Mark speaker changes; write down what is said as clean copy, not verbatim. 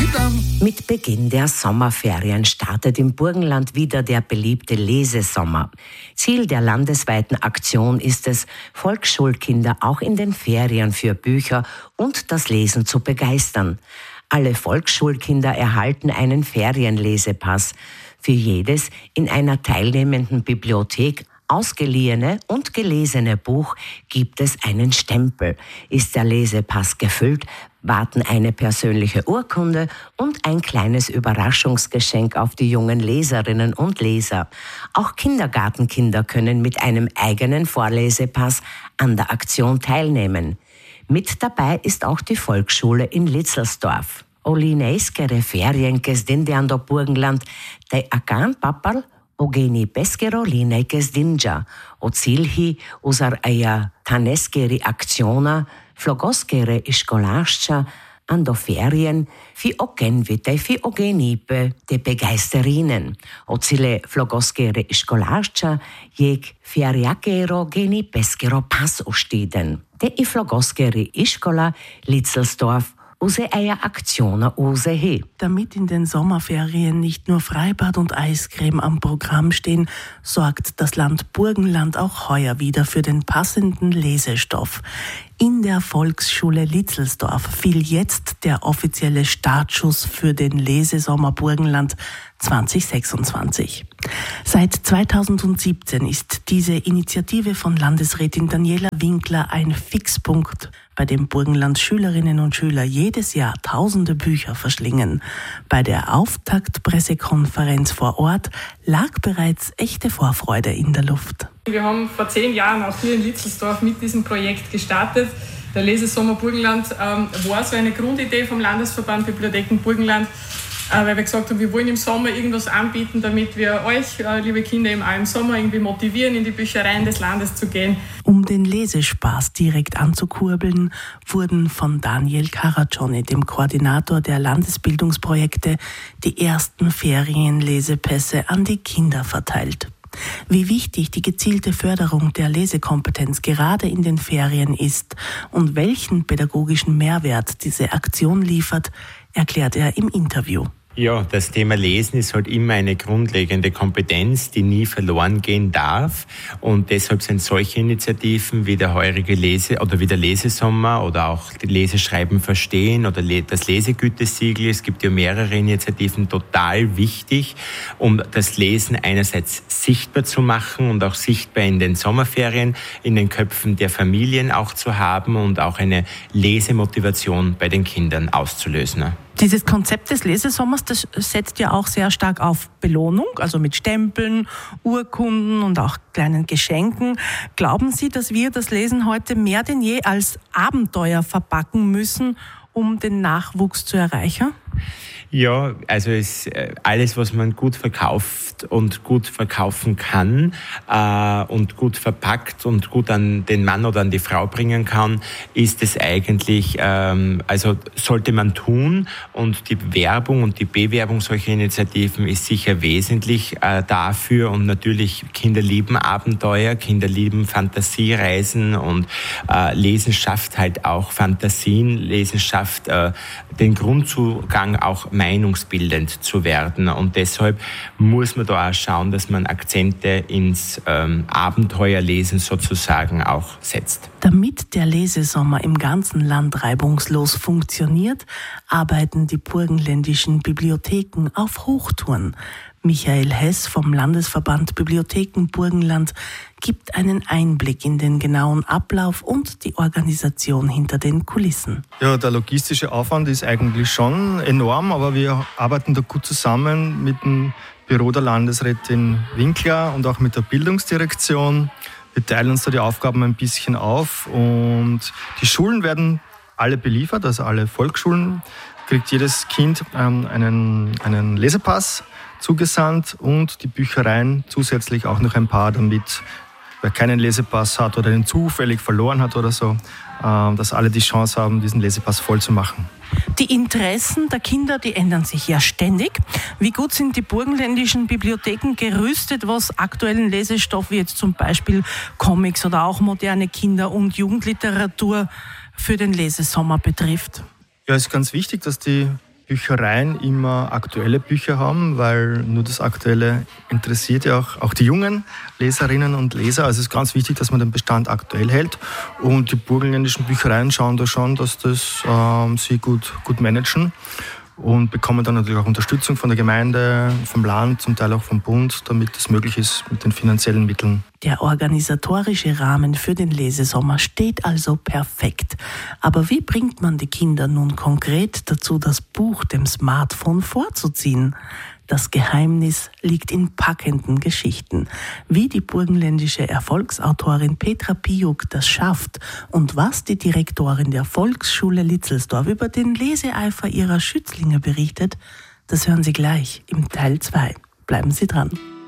Speaker 1: Mit Beginn der Sommerferien startet im Burgenland wieder der beliebte Lesesommer. Ziel der landesweiten Aktion ist es, Volksschulkinder auch in den Ferien für Bücher und das Lesen zu begeistern. Alle Volksschulkinder erhalten einen Ferienlesepass. Für jedes in einer teilnehmenden Bibliothek ausgeliehene und gelesene Buch gibt es einen Stempel. Ist der Lesepass gefüllt, warten eine persönliche Urkunde und ein kleines Überraschungsgeschenk auf die jungen Leserinnen und Leser. Auch Kindergartenkinder können mit einem eigenen Vorlesepass an der Aktion teilnehmen. Mit dabei ist auch die Volksschule in Litzelsdorf. Olineiskere ferienkes dindeando Burgenland, de akan papal ogeni peskero lineikes dinja, o cilhi usar aja taneskeri akciona, flogoskere iskolascha, ando ferien, fi okenvite, fi ogenipe, de begeisterinen, o cile flogoskere iskolascha, jeg feriakero geni peskero pas ostiden. De i flogoskeri iskola Litzelsdorf use eier Aktioner use he.
Speaker 2: Damit in den Sommerferien nicht nur Freibad und Eiscreme am Programm stehen, sorgt das Land Burgenland auch heuer wieder für den passenden Lesestoff. In der Volksschule Litzelsdorf fiel jetzt der offizielle Startschuss für den Lesesommer Burgenland 2026. Seit 2017 ist diese Initiative von Landesrätin Daniela Winkler ein Fixpunkt, bei dem Burgenlands Schülerinnen und Schüler jedes Jahr tausende Bücher verschlingen. Bei der Auftaktpressekonferenz vor Ort lag bereits echte Vorfreude in der Luft.
Speaker 3: Wir haben vor 10 Jahren auch hier in Litzelsdorf mit diesem Projekt gestartet. Der Lesesommer Burgenland war so eine Grundidee vom Landesverband Bibliotheken Burgenland, weil wir gesagt haben, wir wollen im Sommer irgendwas anbieten, damit wir euch, liebe Kinder, eben auch im Sommer irgendwie motivieren, in die Büchereien des Landes zu gehen.
Speaker 2: Um den Lesespaß direkt anzukurbeln, wurden von Daniel Caraccioni, dem Koordinator der Landesbildungsprojekte, die ersten Ferienlesepässe an die Kinder verteilt. Wie wichtig die gezielte Förderung der Lesekompetenz gerade in den Ferien ist und welchen pädagogischen Mehrwert diese Aktion liefert, erklärt er im Interview.
Speaker 4: Ja, das Thema Lesen ist halt immer eine grundlegende Kompetenz, die nie verloren gehen darf. Und deshalb sind solche Initiativen wie der heurige wie der Lesesommer oder auch die Leseschreiben verstehen oder das Lesegütesiegel, es gibt ja mehrere Initiativen, total wichtig, um das Lesen einerseits sichtbar zu machen und auch sichtbar in den Sommerferien, in den Köpfen der Familien auch zu haben und auch eine Lesemotivation bei den Kindern auszulösen.
Speaker 2: Dieses Konzept des Lesesommers, das setzt ja auch sehr stark auf Belohnung, also mit Stempeln, Urkunden und auch kleinen Geschenken. Glauben Sie, dass wir das Lesen heute mehr denn je als Abenteuer verpacken müssen, um den Nachwuchs zu erreichen?
Speaker 4: Ja, also alles, was man gut verkauft und gut verkaufen kann und gut verpackt und gut an den Mann oder an die Frau bringen kann, ist es eigentlich, also sollte man tun. Und die Werbung und die Bewerbung solcher Initiativen ist sicher wesentlich dafür. Und natürlich, Kinder lieben Abenteuer, Kinder lieben Fantasiereisen und Lesen schafft halt auch Fantasien, Lesen schafft den Grundzugang auch meinungsbildend zu werden. Und deshalb muss man da auch schauen, dass man Akzente ins Abenteuerlesen sozusagen auch setzt.
Speaker 2: Damit der Lesesommer im ganzen Land reibungslos funktioniert, arbeiten die burgenländischen Bibliotheken auf Hochtouren. Michael Hess vom Landesverband Bibliotheken Burgenland gibt einen Einblick in den genauen Ablauf und die Organisation hinter den Kulissen.
Speaker 5: Ja, der logistische Aufwand ist eigentlich schon enorm, aber wir arbeiten da gut zusammen mit dem Büro der Landesrätin Winkler und auch mit der Bildungsdirektion. Wir teilen uns da die Aufgaben ein bisschen auf und die Schulen werden alle beliefert, also alle Volksschulen kriegt jedes Kind einen Lesepass zugesandt und die Büchereien zusätzlich auch noch ein paar, damit wer keinen Lesepass hat oder ihn zufällig verloren hat oder so, dass alle die Chance haben, diesen Lesepass voll zu machen.
Speaker 2: Die Interessen der Kinder, die ändern sich ja ständig. Wie gut sind die burgenländischen Bibliotheken gerüstet, was aktuellen Lesestoff wie jetzt zum Beispiel Comics oder auch moderne Kinder- und Jugendliteratur für den Lesesommer betrifft?
Speaker 5: Ja, es ist ganz wichtig, dass die Büchereien immer aktuelle Bücher haben, weil nur das Aktuelle interessiert ja auch die jungen Leserinnen und Leser. Also es ist ganz wichtig, dass man den Bestand aktuell hält. Und die burgenländischen Büchereien schauen da schon, dass das sie gut managen. Und bekommen dann natürlich auch Unterstützung von der Gemeinde, vom Land, zum Teil auch vom Bund, damit es möglich ist mit den finanziellen Mitteln.
Speaker 2: Der organisatorische Rahmen für den Lesesommer steht also perfekt. Aber wie bringt man die Kinder nun konkret dazu, das Buch dem Smartphone vorzuziehen? Das Geheimnis liegt in packenden Geschichten. Wie die burgenländische Erfolgsautorin Petra Piuk das schafft und was die Direktorin der Volksschule Litzelsdorf über den Leseeifer ihrer Schützlinge berichtet, das hören Sie gleich im Teil 2. Bleiben Sie dran.